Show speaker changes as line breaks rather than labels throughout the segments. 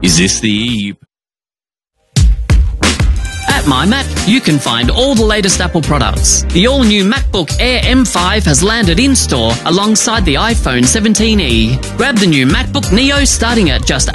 Is this the Eve?
At MyMac, you can find all the latest Apple products. The all-new MacBook Air M5 has landed in-store alongside the iPhone 17e. Grab the new MacBook Neo starting at just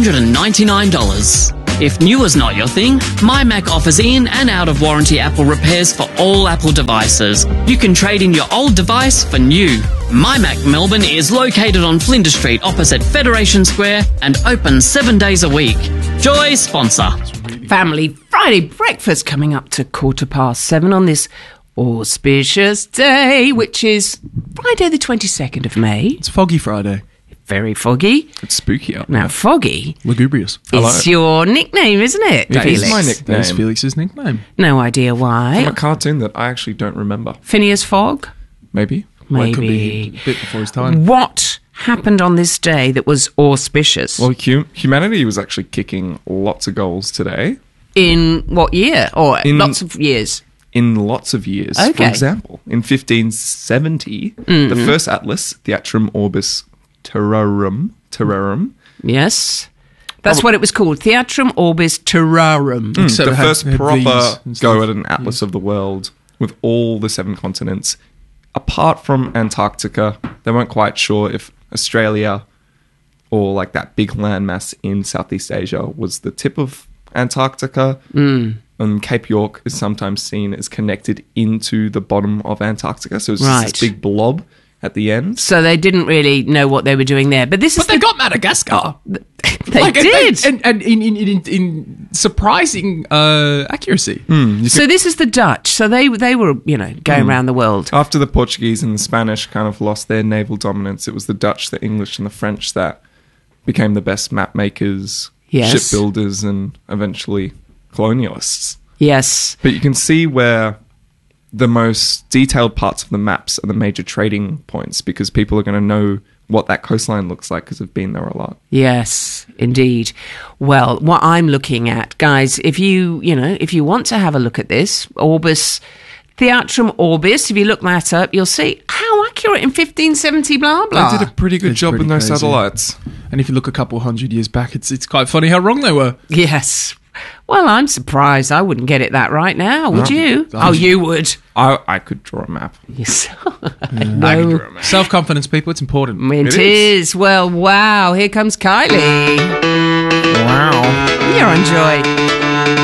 $899. If new is not your thing, MyMac offers in and out-of-warranty Apple repairs for all Apple devices. You can trade in your old device for new. MyMac Melbourne is located on Flinders Street opposite Federation Square and open 7 days a week. Joy sponsor.
Family Friday breakfast coming up to 7:15 on this auspicious day, which is Friday the 22nd of May.
It's Foggy Friday.
Very foggy.
It's spooky out
Now,
there.
Foggy
Lugubrious.
is your nickname, isn't it,
It is
Felix?
my
That is
nickname.
Felix's nickname.
No idea
From
why.
a cartoon that I actually don't remember.
Phineas Fogg?
Maybe.
Well, it could be
Maybe.
a bit before his time.
What happened on this day that was auspicious?
Well, humanity was actually kicking lots of goals today
In what year? Or lots of years?
in lots of years. For
Okay.
example, in 1570, the first atlas, Theatrum Orbis Terrarum,
Yes. That's what it was called. Theatrum Orbis Terrarum.
Except
the
it had-
first
had
proper
V's and
go
stuff.
at an atlas of the world with all the 7 continents. Apart from Antarctica, they weren't quite sure if Australia or like that big landmass in Southeast Asia was the tip of Antarctica. And Cape York is sometimes seen as connected into the bottom of Antarctica. So it's just
Right.
this big blob at the end.
So they didn't really know what they were doing there. But this is
But they got Madagascar.
they did.
And in surprising accuracy.
So this is the Dutch. So they were, going around the world.
After the Portuguese and the Spanish kind of lost their naval dominance, it was the Dutch, the English, and the French that became the best map makers,
Yes.
shipbuilders, and eventually colonialists.
Yes.
But you can see where the most detailed parts of the maps are the major trading points because people are going to know what that coastline looks like because they've been there a lot.
Yes, indeed. Well, what I'm looking at, guys, if you want to have a look at this, Orbis, Theatrum Orbis, if you look that up, you'll see how accurate in 1570, blah, blah.
They did a pretty good
It's
job
pretty
with those
crazy.
satellites.
And if you look a couple hundred years back, it's quite funny how wrong they were.
Yes. Well, I'm surprised I wouldn't get it that right now, would you? Oh, you would.
I could draw a map.
Yes.
I could
No.
draw a map.
Self-confidence, people, it's important.
It is. Well, wow. Here comes Kylie.
Wow.
You're on Joy.